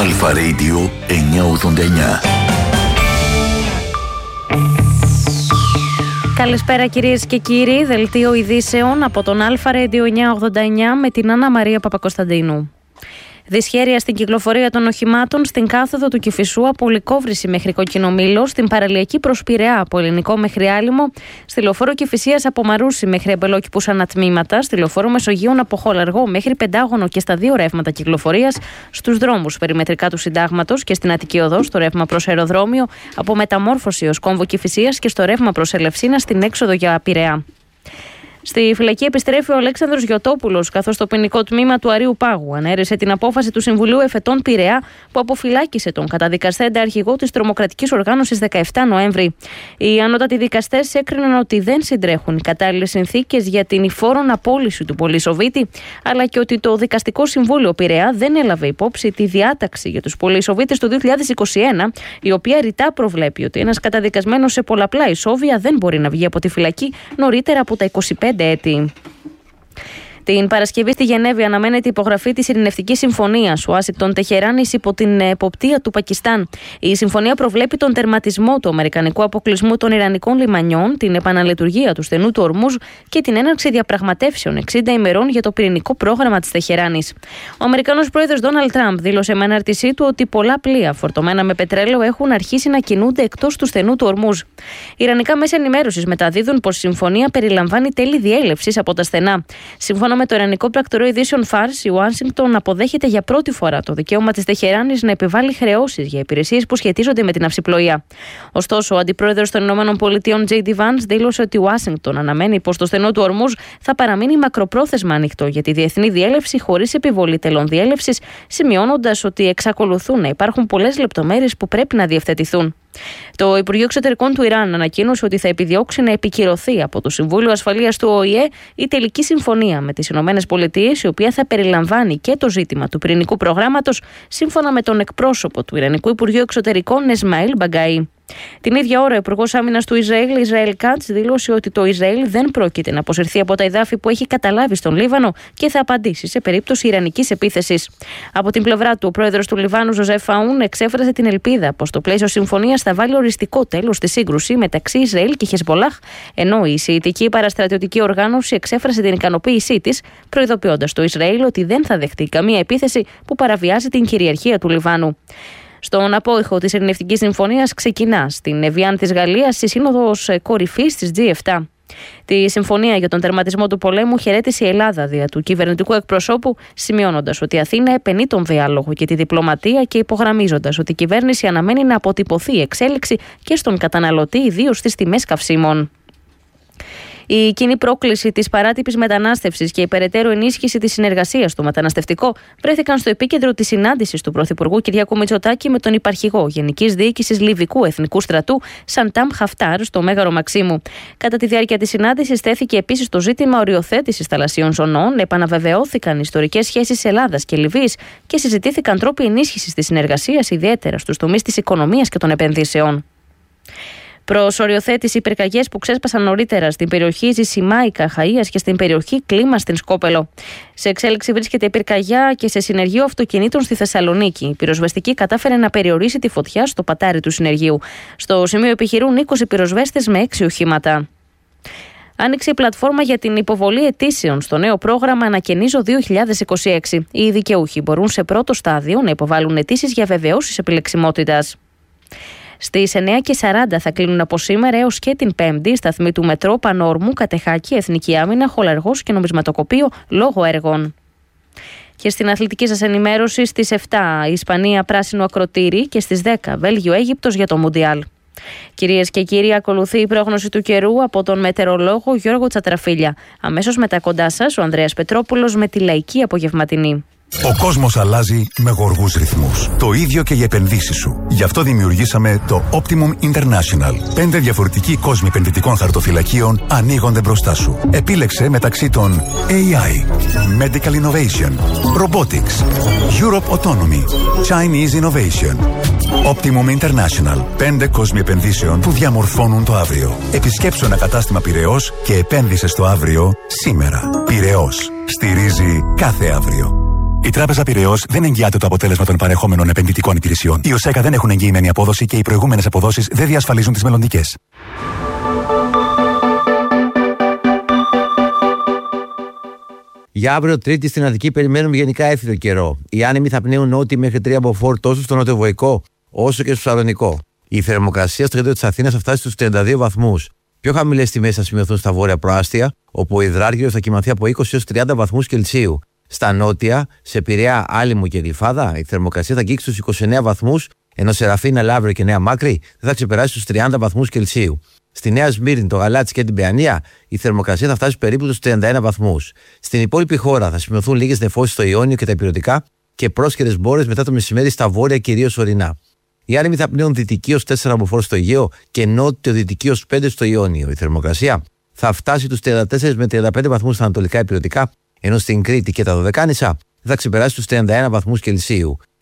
Αλφα Radio 989. Καλησπέρα κυρίες και κύριοι, δελτίο ειδήσεων από τον Αλφα Radio 989 με την Άννα Μαρία Παπακοσταντίνου. Δυσχέρεια στην κυκλοφορία των οχημάτων στην κάθοδο του Κηφισού από Λυκόβρηση μέχρι Κοκκινομήλο, στην παραλιακή προς Πειραιά από Ελληνικό μέχρι Άλυμο, στη λεωφόρο Κηφισίας από Μαρούσι μέχρι Αμπελόκηπους ανατμήματα, στη λεωφόρο Μεσογείων από Χολαργό μέχρι Πεντάγωνο και στα δύο ρεύματα κυκλοφορίας, στους δρόμους περιμετρικά του Συντάγματος και στην Αττική Οδό, στο ρεύμα προς αεροδρόμιο, από Μεταμόρφωση ως Κόμβο Κηφισίας και στο ρεύμα προς Ελευσίνα στην έξοδο για Πειραιά. Στη φυλακή επιστρέφει ο Αλέξανδρος Γιωτόπουλος, καθώς το ποινικό τμήμα του Αρείου Πάγου ανέρεσε την απόφαση του Συμβουλίου Εφετών Πειραιά που αποφυλάκησε τον καταδικαστέντα αρχηγό της τρομοκρατικής οργάνωσης 17 Νοέμβρη. Οι ανώτατοι δικαστές έκριναν ότι δεν συντρέχουν οι κατάλληλες συνθήκες για την υφόρον απόλυση του πολυσοβίτη, αλλά και ότι το Δικαστικό Συμβούλιο Πειραιά δεν έλαβε υπόψη τη διάταξη για τους πολυσοβίτες του 2021, η οποία ρητά προβλέπει ότι ένας καταδικασμένος σε πολλαπλά ισόβια δεν μπορεί να βγει από τη φυλακή νωρίτερα από τα 25 έτη. Την Παρασκευή στη Γενέβη αναμένεται η υπογραφή της Ειρηνευτικής Συμφωνίας Ουάσιγκτον-Τεχεράνης υπό την εποπτεία του Πακιστάν. Η συμφωνία προβλέπει τον τερματισμό του αμερικανικού αποκλεισμού των Ιρανικών λιμανιών, την επαναλειτουργία του στενού του Ορμούζ και την έναρξη διαπραγματεύσεων 60 ημερών για το πυρηνικό πρόγραμμα της Τεχεράνης. Ο Αμερικανός πρόεδρος Ντόναλντ Τραμπ δήλωσε με ανάρτησή του ότι πολλά πλοία φορτωμένα με πετρέλαιο έχουν αρχίσει να κινούνται εκτός του στενού του Ορμούζ. Ιρανικά μέσα ενημέρωσης μεταδίδουν πως η συμφωνία περιλαμβάνει τέλη διέλευσης από τα στενά. Σύμφωνα με το Ιρανικό πρακτορείο ειδήσεων Φάρς, η Ουάσιγκτον αποδέχεται για πρώτη φορά το δικαίωμα της Τεχεράνης να επιβάλλει χρεώσεις για υπηρεσίες που σχετίζονται με την ναυσιπλοεία. Ωστόσο, ο αντιπρόεδρος των ΗΠΑ, J.D. Vance, δήλωσε ότι η Ουάσιγκτον αναμένει πως το στενό του Ορμούζ θα παραμείνει μακροπρόθεσμα ανοιχτό για τη διεθνή διέλευση χωρίς επιβολή τελών διέλευσης, σημειώνοντας ότι εξακολουθούν να υπάρχουν πολλές λεπτομέρειες που πρέπει να διευθετηθούν. Το Υπουργείο Εξωτερικών του Ιράν ανακοίνωσε ότι θα επιδιώξει να επικυρωθεί από το Συμβούλιο Ασφαλείας του ΟΗΕ η τελική συμφωνία με τις ΗΠΑ, η οποία θα περιλαμβάνει και το ζήτημα του πυρηνικού προγράμματος, σύμφωνα με τον εκπρόσωπο του Ιρανικού Υπουργείου Εξωτερικών Εσμαήλ Μπαγκαή. Την ίδια ώρα, ο Υπουργός Άμυνας του Ισραήλ Κάτς, δήλωσε ότι το Ισραήλ δεν πρόκειται να αποσυρθεί από τα εδάφη που έχει καταλάβει στον Λίβανο και θα απαντήσει σε περίπτωση ιρανικής επίθεσης. Από την πλευρά του, ο πρόεδρος του Λιβάνου, Ζωζέφ Αούν, εξέφρασε την ελπίδα πως το πλαίσιο συμφωνίας θα βάλει οριστικό τέλος στη σύγκρουση μεταξύ Ισραήλ και Χεσμπολάχ, ενώ η Σιητική παραστρατιωτική οργάνωση εξέφρασε την ικανοποίησή της, προειδοποιώντας το Ισραήλ ότι δεν θα δεχτεί καμία επίθεση που παραβιάζει την κυριαρχία του Λιβάνου. Στον απόϊχο της Ειρηνευτικής Συμφωνίας ξεκινά στην Εβιάν της Γαλλίας η Σύνοδος Κορυφής της G7. Τη συμφωνία για τον τερματισμό του πολέμου χαιρέτησε η Ελλάδα δια του κυβερνητικού εκπροσώπου, σημειώνοντας ότι η Αθήνα επενεί τον διάλογο και τη διπλωματία και υπογραμμίζοντας ότι η κυβέρνηση αναμένει να αποτυπωθεί η εξέλιξη και στον καταναλωτή, ιδίως στις τιμές καυσίμων. Η κοινή πρόκληση της παράτυπης μετανάστευσης και η περαιτέρω ενίσχυση της συνεργασίας στο μεταναστευτικό βρέθηκαν στο επίκεντρο της συνάντησης του Πρωθυπουργού Κυριάκου Μητσοτάκη με τον υπαρχηγό Γενικής Διοίκησης Λιβικού Εθνικού Στρατού Σαντάμ Χαφτάρ στο Μέγαρο Μαξίμου. Κατά τη διάρκεια της συνάντησης τέθηκε επίσης το ζήτημα οριοθέτησης θαλασσίων ζωνών, επαναβεβαιώθηκαν ιστορικές σχέσεις Ελλάδας και Λιβύης και συζητήθηκαν τρόποι ενίσχυσης της συνεργασίας, ιδιαίτερα στους τομείς της οικονομίας και των επενδύσεων. Προς οριοθέτηση, οι πυρκαγιές που ξέσπασαν νωρίτερα στην περιοχή Ζησιμάικα Χαΐας και στην περιοχή Κλίμα στην Σκόπελο. Σε εξέλιξη βρίσκεται η πυρκαγιά και σε συνεργείο αυτοκινήτων στη Θεσσαλονίκη. Η πυροσβεστική κατάφερε να περιορίσει τη φωτιά στο πατάρι του συνεργείου. Στο σημείο επιχειρούν 20 πυροσβέστες με 6 οχήματα. Άνοιξε η πλατφόρμα για την υποβολή αιτήσεων στο νέο πρόγραμμα Ανακαινίζω 2026. Οι δικαιούχοι μπορούν σε πρώτο στάδιο να υποβάλουν αιτήσεις για βεβαιώσεις επιλεξιμότητας. Στις 9:40 θα κλείνουν από σήμερα έως και την Πέμπτη οι σταθμοί του Μετρό, Πανόρμου, Κατεχάκη, Εθνική Άμυνα, Χολαργός και Νομισματοκοπείο λόγω έργων. Και στην αθλητική σας ενημέρωση, στις 7 η Ισπανία πράσινο ακροτήρι και στις 10 Βέλγιο-Αίγυπτος για το Μουντιάλ. Κυρίες και κύριοι, ακολουθεί η πρόγνωση του καιρού από τον μετεωρολόγο Γιώργο Τσατραφίλια. Αμέσως μετά κοντά σας ο Ανδρέας Πετρόπουλος με τη λαϊκή απογευματινή. Ο κόσμος αλλάζει με γοργούς ρυθμούς. Το ίδιο και για επενδύσεις σου. Γι' αυτό δημιουργήσαμε το Optimum International. 5 διαφορετικοί κόσμοι επενδυτικών χαρτοφυλακίων ανοίγονται μπροστά σου. Επίλεξε μεταξύ των AI, Medical Innovation, Robotics, Europe Autonomy, Chinese Innovation. Optimum International. 5 κόσμοι επενδύσεων που διαμορφώνουν το αύριο. Επισκέψου ένα κατάστημα Πειραιώς και επένδυσε στο αύριο σήμερα. Πειραιώς. Στηρίζει κάθε αύριο. Η Τράπεζα Πειραιώς δεν εγγυάται το αποτέλεσμα των παρεχόμενων επενδυτικών υπηρεσιών. Οι ΟΣΕΚΑ δεν έχουν εγγυημένη απόδοση και οι προηγούμενες αποδόσεις δεν διασφαλίζουν τις μελλοντικές. Για αύριο Τρίτη στην Αττική περιμένουμε γενικά έθριο καιρό. Οι άνεμοι θα πνέουν νότιοι μέχρι 3 μποφόρ τόσο στο νοτιοβοϊκό όσο και στο Σαλονικό. Η θερμοκρασία στο κέντρο της Αθήνας θα φτάσει στους 32 βαθμούς. Πιο χαμηλές τιμές θα σημειωθούν στα βόρεια προάστια, όπου ο υδράργυρος θα κοιμαθεί από 20 έως 30 βαθμούς Κελσίου. Στα νότια, σε Πειραιά, Άλυμο και Γλυφάδα, η θερμοκρασία θα αγγίξει στους 29 βαθμούς, ενώ σε Ραφίνα, Λαύριο και Νέα Μάκρη δεν θα ξεπεράσει στους 30 βαθμούς Κελσίου. Στη Νέα Σμύρνη, το Γαλάτσι και την Παιανία, η θερμοκρασία θα φτάσει περίπου στους 31 βαθμούς. Στην υπόλοιπη χώρα θα σημειωθούν λίγες νεφώσεις στο Ιόνιο και τα Ηπειρωτικά και πρόσχερες μπόρες μετά το μεσημέρι στα βόρεια, κυρίως ορεινά. Οι άνεμοι θα πνέουν δυτική ως 4 μποφόρ στο Αιγαίο και νότιο-δυτική ως 5 στο Ιόνιο. Η θερμοκρασία θα φτάσει τους 34 με 35 βαθμούς στα ανατολικά Ηπειρωτικά, ενώ στην Κρήτη και τα Δωδεκάνησα θα ξεπεράσει τους 31 βαθμούς Κελσίου.